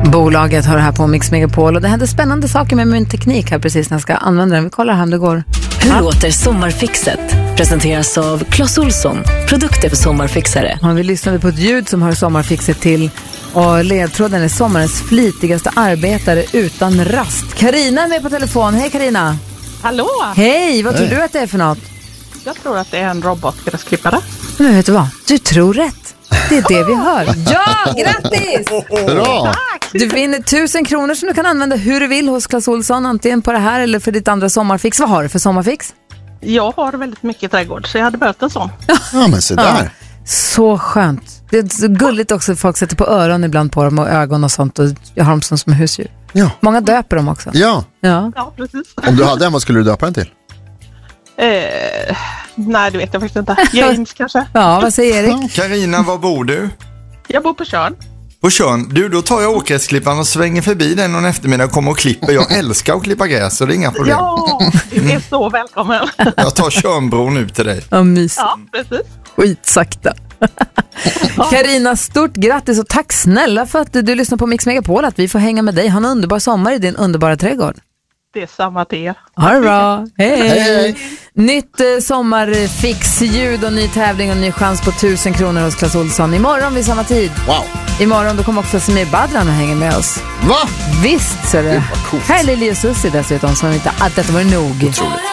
Bolaget har det här på Mix Megapol och det händer spännande saker med min teknik här precis när jag ska använda den. Vi kollar här om det går. Hur låter sommarfixet? Presenteras av Clas Ohlson. Produkter för sommarfixare. Vi lyssnade på ett ljud som hör sommarfixet till och ledtråden är sommarens flitigaste arbetare utan rast. Carina är med på telefon. Hej Carina. Hallå! Hej, vad tror du att det är för något? Jag tror att det är en robotgräsklippare. Men vet du vad? Du tror rätt. Det är det vi hör. Ja, grattis! Bra! Du vinner 1000 kronor som du kan använda hur du vill hos Clas Ohlson. Antingen på det här eller för ditt andra sommarfix. Vad har du för sommarfix? Jag har väldigt mycket trädgård så jag hade behövt en sån. Ja, men så där. Så skönt. Det är så gulligt också. Folk sätter på öron ibland på dem och ögon och sånt. Och jag har dem som husdjur. Ja. Många döper dem också. Ja. Ja, precis. Om du hade en, vad skulle du döpa den till? Nej, det vet jag faktiskt inte. James kanske. Ja, vad säger Erik? Carina, var bor du? Jag bor på Tjörn. På Tjörn. Du, då tar jag åkgräsklipparen och svänger förbi den någon eftermiddag och kommer och klipper. Jag älskar att klippa gräs så det är inga problem. Ja, du är så välkommen. Jag tar Tjörnbron ut till dig. Ja, mysigt. Ja, precis. Skitsakta. Carina, stort grattis och tack snälla för att du lyssnar på Mix Megapol. Att vi får hänga med dig. Ha en underbar sommar i din underbara trädgård. Det är samma till er. Ha det bra. Hej. Hej. Nytt sommarfix, ljud och ny tävling och ny chans på 1000 kronor hos Clas Ohlson. Imorgon vid samma tid. Wow. Imorgon då kommer också Samir Badran och hänger med oss. Va? Visst, så är det. Gud, vad coolt. Här är Lili och Susie dessutom som inte att detta var nog. Otroligt.